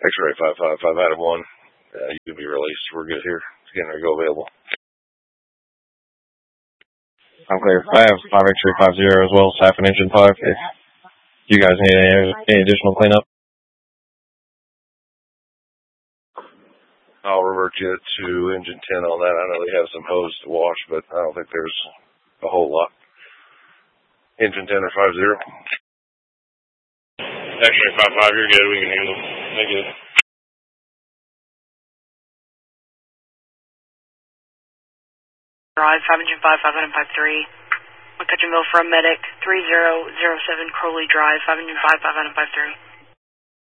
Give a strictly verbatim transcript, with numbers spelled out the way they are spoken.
X-ray five five five out of one. Uh, you can be released. We're good here. Scanner go available. I'm clear. I have five X-ray five zero as well, staff and engine five. If you guys need any, any additional cleanup. I'll revert you to engine ten on that. I know they have some hose to wash, but I don't think there's a whole lot. Engine ten or five zero. X-ray five five, you're good. We can handle it. Make it. Drive, five engine five, five item five three. McCutcheonville from medic, three zero zero seven Crowley Drive, five engine five, five item five three.